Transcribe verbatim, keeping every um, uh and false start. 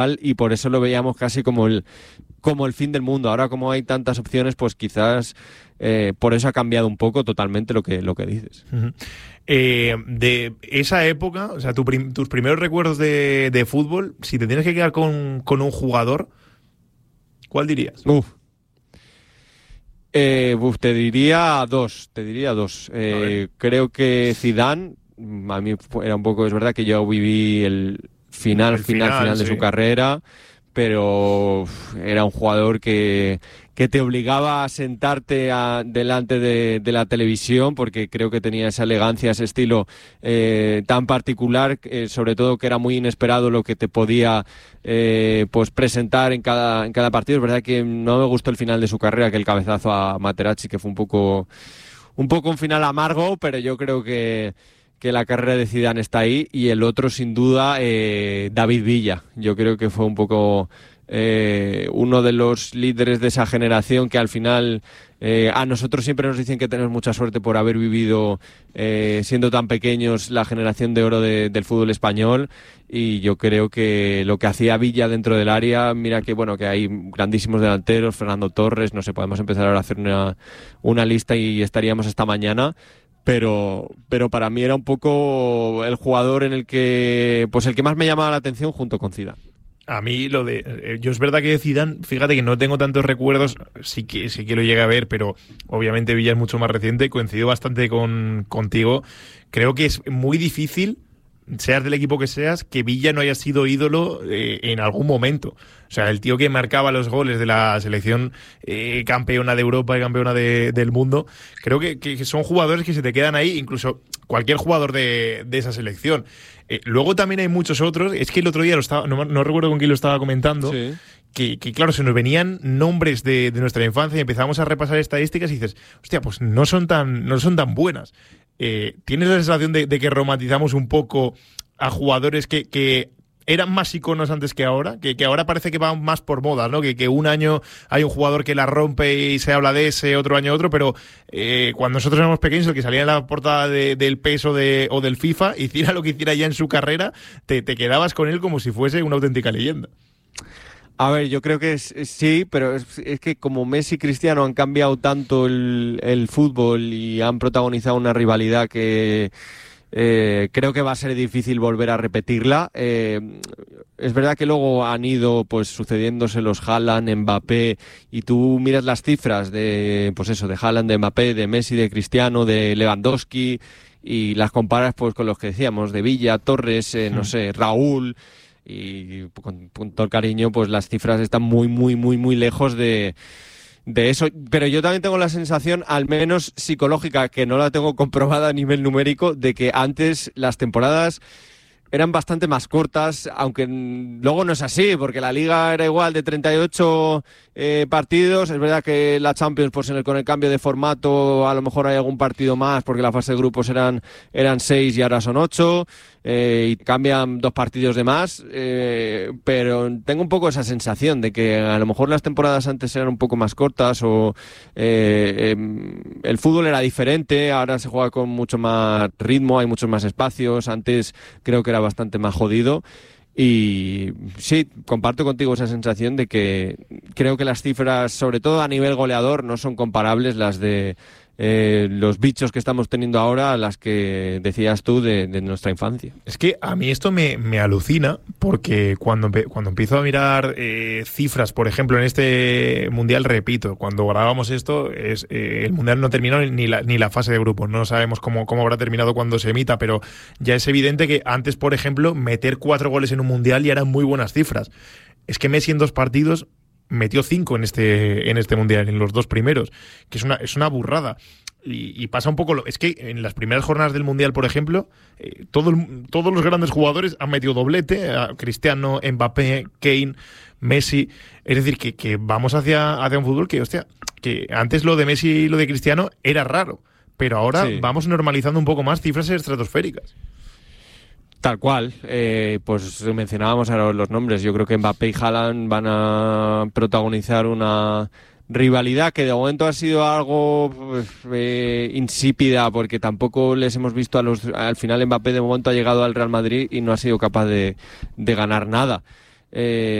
y por eso lo veíamos casi como el como el fin del mundo. Ahora, como hay tantas opciones, pues quizás eh, por eso ha cambiado un poco totalmente lo que lo que dices. Uh-huh. Eh, de esa época, o sea, tu prim- tus primeros recuerdos de, de fútbol, si te tienes que quedar con, con un jugador, ¿cuál dirías? Uf. Eh, uf, te diría dos, te diría dos. Eh, creo que Zidane, a mí era un poco, es verdad que yo viví el final, el final, final, final sí. de su carrera, pero uf, era un jugador que, que te obligaba a sentarte a, delante de, de la televisión, porque creo que tenía esa elegancia, ese estilo eh, tan particular, eh, sobre todo que era muy inesperado lo que te podía eh, pues presentar en cada, en cada partido. Es verdad que no me gustó el final de su carrera, que el cabezazo a Materazzi, que fue un poco, un poco un final amargo, pero yo creo que que la carrera de Zidane está ahí. Y el otro, sin duda, eh, David Villa. Yo creo que fue un poco eh, uno de los líderes de esa generación que al final eh, a nosotros siempre nos dicen que tenemos mucha suerte por haber vivido eh, siendo tan pequeños la generación de oro de, del fútbol español, y yo creo que lo que hacía Villa dentro del área, mira que bueno, que hay grandísimos delanteros, Fernando Torres, no sé, podemos empezar ahora a hacer una, una lista y estaríamos esta mañana. Pero, pero para mí era un poco el jugador en el que, pues el que más me llamaba la atención junto con Zidane. A mí lo de... Eh, yo es verdad que de Zidane, fíjate que no tengo tantos recuerdos, sí que, sí que lo llegué a ver, pero obviamente Villa es mucho más reciente, coincido bastante con, contigo. Creo que es muy difícil, seas del equipo que seas, que Villa no haya sido ídolo eh, en algún momento. O sea, el tío que marcaba los goles de la selección eh, campeona de Europa y campeona de, del mundo, creo que, que son jugadores que se te quedan ahí, incluso cualquier jugador de, de esa selección. Eh, luego también hay muchos otros, es que el otro día lo estaba, no, no recuerdo con quién lo estaba comentando, sí. que, que claro, se nos venían nombres de, de nuestra infancia y empezamos a repasar estadísticas y dices, hostia, pues no son tan, no son tan buenas. Eh, ¿Tienes la sensación de, de que romantizamos un poco a jugadores que, que eran más iconos antes que ahora? Que, que ahora parece que van más por moda, ¿no? Que, que un año hay un jugador que la rompe y se habla de ese, otro año otro, pero eh, cuando nosotros éramos pequeños, el que salía en la portada de, del P E S o, de, o del FIFA, hiciera lo que hiciera ya en su carrera, te, te quedabas con él como si fuese una auténtica leyenda. A ver, yo creo que es, es, sí, pero es, es que como Messi y Cristiano han cambiado tanto el, el fútbol y han protagonizado una rivalidad que eh, creo que va a ser difícil volver a repetirla. Eh, es verdad que luego han ido pues sucediéndose los Haaland, Mbappé, y tú miras las cifras de pues eso, de Haaland, de Mbappé, de Messi, de Cristiano, de Lewandowski, y las comparas pues con los que decíamos, de Villa, Torres, eh, no sé, Raúl. Y con, con todo el cariño, pues las cifras están muy, muy, muy, muy lejos de, de eso. Pero yo también tengo la sensación, al menos psicológica, que no la tengo comprobada a nivel numérico, de que antes las temporadas eran bastante más cortas, aunque luego no es así, porque la Liga era igual de treinta y ocho eh, partidos. Es verdad que la Champions, pues en el, con el cambio de formato, a lo mejor hay algún partido más, porque la fase de grupos eran, eran seis y ahora son ocho, eh, y cambian dos partidos de más, eh, pero tengo un poco esa sensación de que a lo mejor las temporadas antes eran un poco más cortas, o eh, eh, el fútbol era diferente, ahora se juega con mucho más ritmo, hay muchos más espacios. Antes creo que era bastante más jodido, y sí, comparto contigo esa sensación de que creo que las cifras, sobre todo a nivel goleador, no son comparables las de eh, los bichos que estamos teniendo ahora a las que decías tú de, de nuestra infancia. Es que a mí esto me, me alucina, porque cuando, cuando empiezo a mirar eh, cifras, por ejemplo, en este Mundial, repito, cuando grabamos esto, es eh, el Mundial no terminó ni la, ni la fase de grupos, no sabemos cómo, cómo habrá terminado cuando se emita, pero ya es evidente que antes, por ejemplo, meter cuatro goles en un Mundial ya eran muy buenas cifras. Es que Messi en dos partidos metió cinco en este, en este Mundial, en los dos primeros, que es una, es una burrada. Y, y pasa un poco lo, es que en las primeras jornadas del Mundial, por ejemplo, eh, todo el, todos los grandes jugadores han metido doblete, a Cristiano, Mbappé, Kane, Messi. Es decir, que, que vamos hacia, hacia un fútbol que, hostia, que antes lo de Messi y lo de Cristiano era raro, pero ahora sí, vamos normalizando un poco más cifras estratosféricas. Tal cual, eh, pues mencionábamos ahora los nombres. Yo creo que Mbappé y Haaland van a protagonizar una rivalidad que de momento ha sido algo pues, eh, insípida, porque tampoco les hemos visto a los... Al final Mbappé de momento ha llegado al Real Madrid y no ha sido capaz de, de ganar nada. Eh,